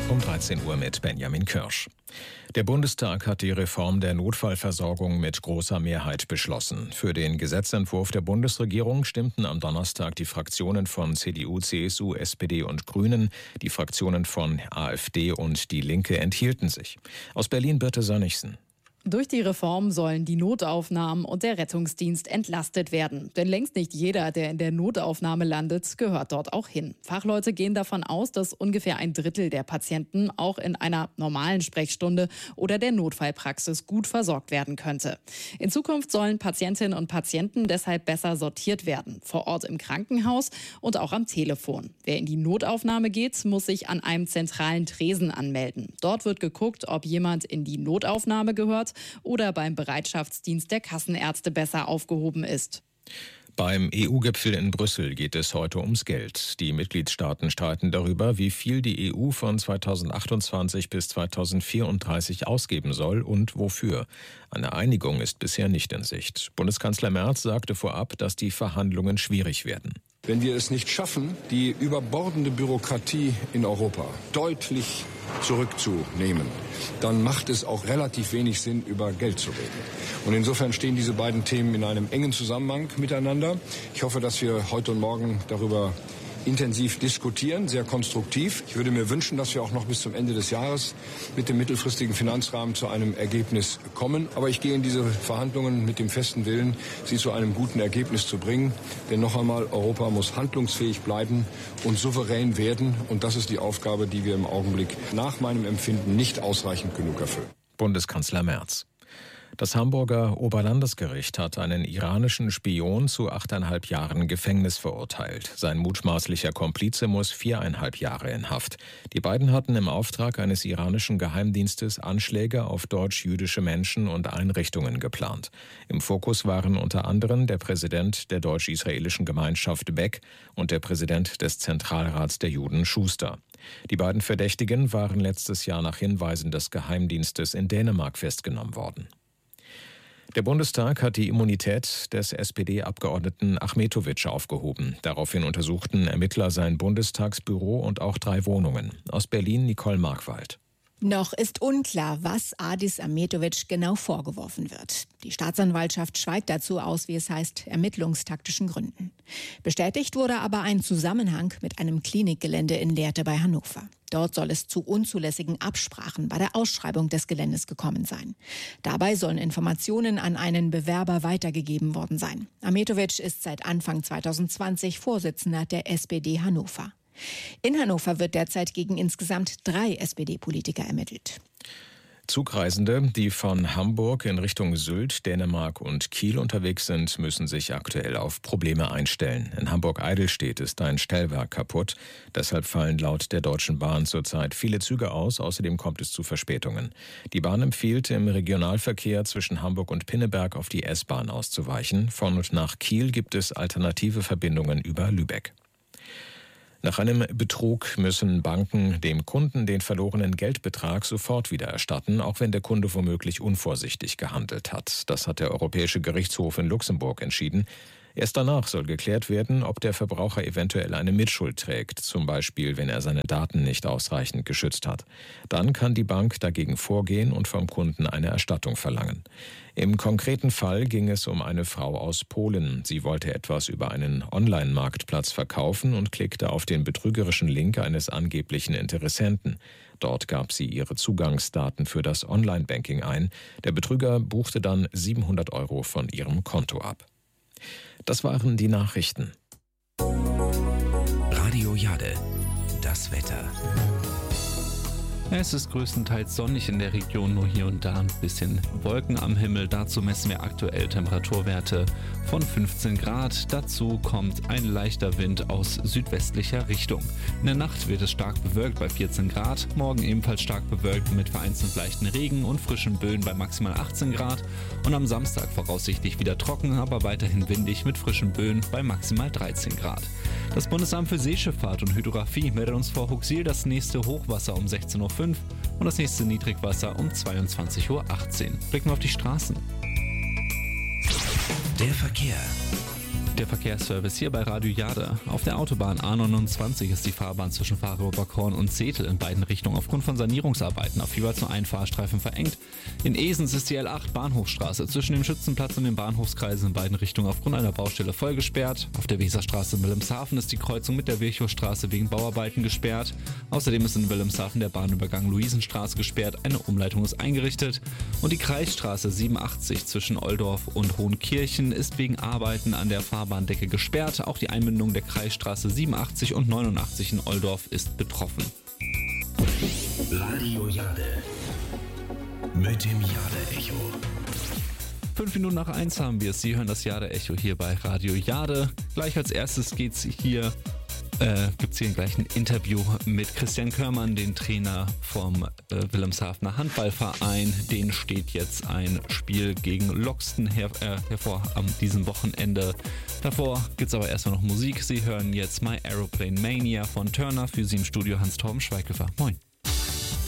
um 13 Uhr mit Benjamin Kirsch. Der Bundestag hat die Reform der Notfallversorgung mit großer Mehrheit beschlossen. Für den Gesetzentwurf der Bundesregierung stimmten am Donnerstag die Fraktionen von CDU, CSU, SPD und Grünen. Die Fraktionen von AfD und Die Linke enthielten sich. Aus Berlin Birte Sönnigsen. Durch die Reform sollen die Notaufnahmen und der Rettungsdienst entlastet werden. Denn längst nicht jeder, der in der Notaufnahme landet, gehört dort auch hin. Fachleute gehen davon aus, dass ungefähr ein Drittel der Patienten auch in einer normalen Sprechstunde oder der Notfallpraxis gut versorgt werden könnte. In Zukunft sollen Patientinnen und Patienten deshalb besser sortiert werden. Vor Ort im Krankenhaus und auch am Telefon. Wer in die Notaufnahme geht, muss sich an einem zentralen Tresen anmelden. Dort wird geguckt, ob jemand in die Notaufnahme gehört oder beim Bereitschaftsdienst der Kassenärzte besser aufgehoben ist. Beim EU-Gipfel in Brüssel geht es heute ums Geld. Die Mitgliedstaaten streiten darüber, wie viel die EU von 2028 bis 2034 ausgeben soll und wofür. Eine Einigung ist bisher nicht in Sicht. Bundeskanzler Merz sagte vorab, dass die Verhandlungen schwierig werden. Wenn wir es nicht schaffen, die überbordende Bürokratie in Europa deutlich zurückzunehmen, dann macht es auch relativ wenig Sinn, über Geld zu reden. Und insofern stehen diese beiden Themen in einem engen Zusammenhang miteinander. Ich hoffe, dass wir heute und morgen darüber intensiv diskutieren, sehr konstruktiv. Ich würde mir wünschen, dass wir auch noch bis zum Ende des Jahres mit dem mittelfristigen Finanzrahmen zu einem Ergebnis kommen. Aber ich gehe in diese Verhandlungen mit dem festen Willen, sie zu einem guten Ergebnis zu bringen. Denn noch einmal, Europa muss handlungsfähig bleiben und souverän werden. Und das ist die Aufgabe, die wir im Augenblick nach meinem Empfinden nicht ausreichend genug erfüllen. Bundeskanzler Merz. Das Hamburger Oberlandesgericht hat einen iranischen Spion zu 8,5 Jahren Gefängnis verurteilt. Sein mutmaßlicher Komplize muss 4,5 Jahre in Haft. Die beiden hatten im Auftrag eines iranischen Geheimdienstes Anschläge auf deutsch-jüdische Menschen und Einrichtungen geplant. Im Fokus waren unter anderem der Präsident der deutsch-israelischen Gemeinschaft Beck und der Präsident des Zentralrats der Juden Schuster. Die beiden Verdächtigen waren letztes Jahr nach Hinweisen des Geheimdienstes in Dänemark festgenommen worden. Der Bundestag hat die Immunität des SPD-Abgeordneten Achmetović aufgehoben. Daraufhin untersuchten Ermittler sein Bundestagsbüro und auch 3 Wohnungen. Aus Berlin Nicole Markwald. Noch ist unklar, was Adis Achmetović genau vorgeworfen wird. Die Staatsanwaltschaft schweigt dazu aus, wie es heißt, ermittlungstaktischen Gründen. Bestätigt wurde aber ein Zusammenhang mit einem Klinikgelände in Lehrte bei Hannover. Dort soll es zu unzulässigen Absprachen bei der Ausschreibung des Geländes gekommen sein. Dabei sollen Informationen an einen Bewerber weitergegeben worden sein. Achmetović ist seit Anfang 2020 Vorsitzender der SPD Hannover. In Hannover wird derzeit gegen insgesamt 3 SPD-Politiker ermittelt. Zugreisende, die von Hamburg in Richtung Sylt, Dänemark und Kiel unterwegs sind, müssen sich aktuell auf Probleme einstellen. In Hamburg-Eidelstedt ist ein Stellwerk kaputt. Deshalb fallen laut der Deutschen Bahn zurzeit viele Züge aus. Außerdem kommt es zu Verspätungen. Die Bahn empfiehlt, im Regionalverkehr zwischen Hamburg und Pinneberg auf die S-Bahn auszuweichen. Von und nach Kiel gibt es alternative Verbindungen über Lübeck. Nach einem Betrug müssen Banken dem Kunden den verlorenen Geldbetrag sofort wieder erstatten, auch wenn der Kunde womöglich unvorsichtig gehandelt hat. Das hat der Europäische Gerichtshof in Luxemburg entschieden. Erst danach soll geklärt werden, ob der Verbraucher eventuell eine Mitschuld trägt, zum Beispiel wenn er seine Daten nicht ausreichend geschützt hat. Dann kann die Bank dagegen vorgehen und vom Kunden eine Erstattung verlangen. Im konkreten Fall ging es um eine Frau aus Polen. Sie wollte etwas über einen Online-Marktplatz verkaufen und klickte auf den betrügerischen Link eines angeblichen Interessenten. Dort gab sie ihre Zugangsdaten für das Online-Banking ein. Der Betrüger buchte dann 700 € von ihrem Konto ab. Das waren die Nachrichten. Radio Jade, das Wetter. Es ist größtenteils sonnig in der Region, nur hier und da ein bisschen Wolken am Himmel. Dazu messen wir aktuell Temperaturwerte von 15 Grad. Dazu kommt ein leichter Wind aus südwestlicher Richtung. In der Nacht wird es stark bewölkt bei 14 Grad. Morgen ebenfalls stark bewölkt mit vereinzelt leichten Regen und frischen Böen bei maximal 18 Grad. Und am Samstag voraussichtlich wieder trocken, aber weiterhin windig mit frischen Böen bei maximal 13 Grad. Das Bundesamt für Seeschifffahrt und Hydrographie meldet uns vor Huxil das nächste Hochwasser um 16:05 Uhr und das nächste Niedrigwasser um 22:18 Uhr. Blicken wir auf die Straßen. Der Verkehr. Der Verkehrsservice hier bei Radio Jade. Auf der Autobahn A29 ist die Fahrbahn zwischen Fahroberkorn und Zetel in beiden Richtungen aufgrund von Sanierungsarbeiten auf jeweils nur einen Fahrstreifen verengt. In Esens ist die L8 Bahnhofstraße zwischen dem Schützenplatz und den Bahnhofskreisen in beiden Richtungen aufgrund einer Baustelle voll gesperrt. Auf der Weserstraße in Wilhelmshaven ist die Kreuzung mit der Virchowstraße wegen Bauarbeiten gesperrt. Außerdem ist in Wilhelmshaven der Bahnübergang Luisenstraße gesperrt, eine Umleitung ist eingerichtet. Und die Kreisstraße 87 zwischen Oldorf und Hohenkirchen ist wegen Arbeiten an der Fahrbahndecke gesperrt. Auch die Einmündung der Kreisstraße 87 und 89 in Oldorf ist betroffen. Radio Jade. Mit dem Jade-Echo. 5 Minuten nach 1 haben wir es. Sie hören das Jade-Echo hier bei Radio Jade. Gleich als erstes gibt's hier gleich ein Interview mit Christian Körmann, den Trainer vom Wilhelmshavener Handballverein. Den steht jetzt ein Spiel gegen Loxton hervor an diesem Wochenende. Davor gibt's aber erstmal noch Musik. Sie hören jetzt My Aeroplane Mania von Turner. Für Sie im Studio Hans-Torben Schweighöfer. Moin.